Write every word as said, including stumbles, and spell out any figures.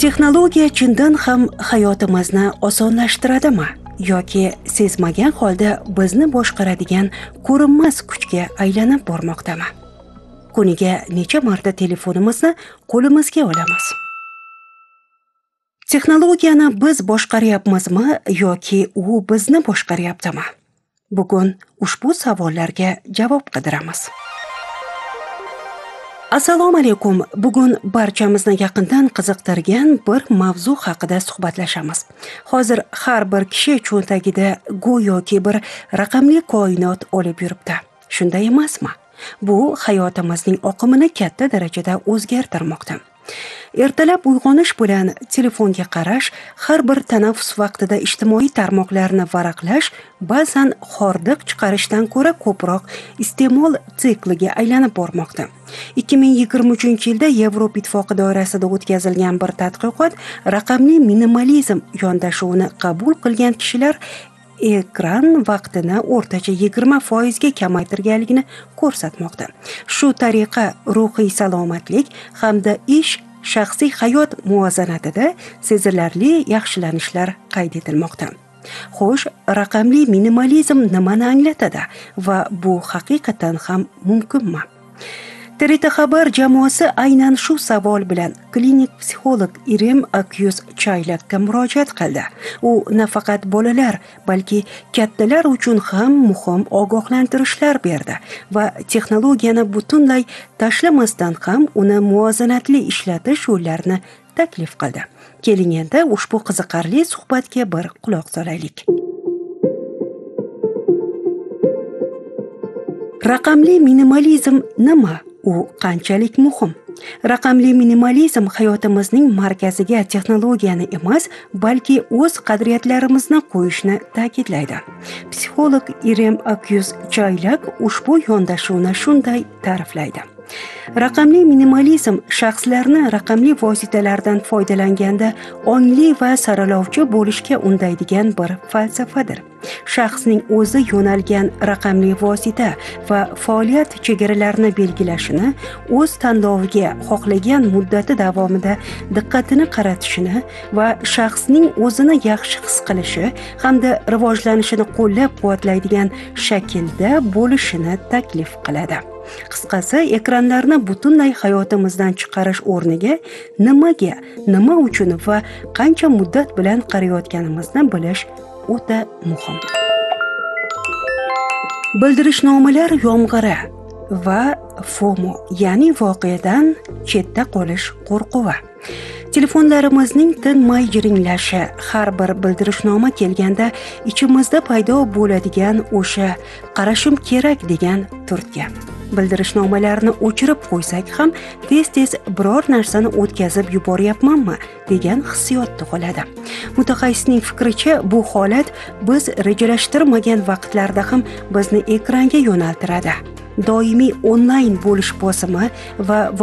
Texnologiya chindan ham hayotimizni osonlashtiradimi yoki sezmagan holda bizni boshqaradigan ko'rinmas kuchga aylanib bormoqdami? Kuniga necha marta telefonimizni qo'limizga olamiz? Texnologiyani biz boshqaryapmizmi yoki u bizni boshqaryaptimi? Bugun ushbu savollarga javob qidiramiz. Assalomu alaykum. Bugun barchamizni yaqindan qiziqtirgan bir mavzu haqida suhbatlashamiz. Hozir har bir kishi cho'ntagida go'yoki bir raqamli koinot olib yuribdi. Shunday emasmi? Bu hayotimizning oqimini katta darajada o'zgartirmoqda. Ertalab uyg'onish bilan telefonga qarash, har bir tanaffus vaqtida ijtimoiy tarmoqlarni varaqlash ba'zan hordiq chiqarishdan ko'ra ko'proq iste'mol sikliga aylanib bormoqda. ikki ming yigirma uchinchi yilda Yevropa ittifoqi doirasida o'tkazilgan bir tadqiqot raqamli minimalizm yondashuvini qabul qilgan kishilar ekran vaqtini o'rtacha yigirma foizga kamaytirganligini ko'rsatmoqda. Shu tariqa ruhiy salomatlik hamda ish, shaxsiy hayot muvozanatida sezilarli yaxshilanishlar qayd etilmoqda. Xo'sh, raqamli minimalizm nimani anglatadi va bu haqiqatan ham mumkinmi? T R T xabar jamoasi aynan shu savol bilan klinik psixolog Irem Akyuz-Chaylakka murojaat qildi. U nafaqat bolalar, balki kattalar uchun ham muhim ogohlantirishlar berdi va texnologiyani butunlay tashlamasdan ham uni muvozanatli ishlatish yo'llarini taklif qildi. Keling endi ushbu qiziqarli suhbatga bir quloq solaylik. Raqamli minimalizm nima? U qanchalik muhim? Raqamli minimalizm hayotimizning markaziga texnologiyani emas, balki o'z qadriyatlarimizni qo'yishni ta'kidlaydi. Psixolog Irem Akyuz-Chaylak ushbu yondashuvni shunday ta'riflaydi. Raqamli minimalizm shaxslarni raqamli vositalardan foydalanganda ongli va saralovchi bo'lishga undaydigan bir falsafadir. Shaxsning o'zi yo'nalgan raqamli vosita va faoliyat chegaralarini belgilashini, o'z tanloviga xohlagan muddati davomida diqqatini qaratishini va shaxsning o'zini yaxshi his qilishi hamda rivojlanishini qo'llab-quvvatlaydigan shaklda bo'lishini taklif qiladi. Qisqasi, ekranlarni butunlay hayotimizdan chiqarish o'rniga nimaga, nima uchun va qancha muddat bilan qarayotganimizni bilish o'ta muhim. Bildirishnomalar yomg'iri va FOMO, ya'ni voqeadan chetda qolish qo'rquvi. Telefonlarimizning tinmay jiringlashi, har bir bildirishnoma kelganda ichimizda paydo bo'ladigan o'sha qarashim kerak degan turtki. Bildirishnomalarni o'chirib qo'ysak ham tez-tez biror narsani o'tkazib yuboryapmanmi degan hissiyot tug'iladi. Mutaxassisning fikricha, bu holat biz rejalashtirmagan vaqtlarda ham bizni ekranga yo'naltiradi. Doimiy onlayn bo'lish bosimi va